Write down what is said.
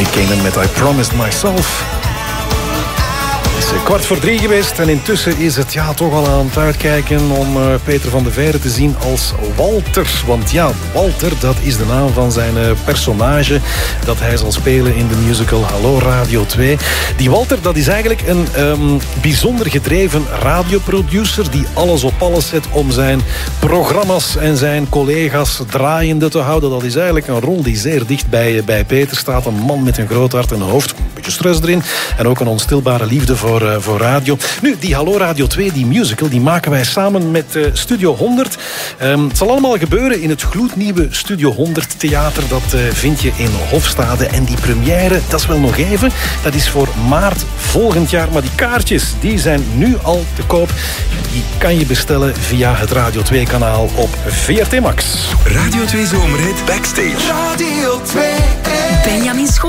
Nick Cannon met I Promised Myself. Het is 2:15 geweest en intussen is het toch al aan het uitkijken om Peter van de Veire te zien als Walter. Want ja, Walter, dat is de naam van zijn personage dat hij zal spelen in de musical Hallo Radio 2. Die Walter, dat is eigenlijk een bijzonder gedreven radioproducer die alles op alles zet om zijn programma's en zijn collega's draaiende te houden. Dat is eigenlijk een rol die zeer dicht bij Peter staat. Een man met een groot hart en een hoofd, een beetje stress erin en ook een onstilbare liefde voor radio. Nu, die Hallo Radio 2, die musical, die maken wij samen met Studio 100. Het zal allemaal gebeuren in het gloednieuwe Studio 100 theater. Dat vind je in Hofstade. En die première, dat is wel nog even. Dat is voor maart volgend jaar. Maar die kaartjes, die zijn nu al te koop. Die kan je bestellen via het Radio 2-kanaal op VRT Max. Radio 2 Zomerhit Backstage. Radio 2.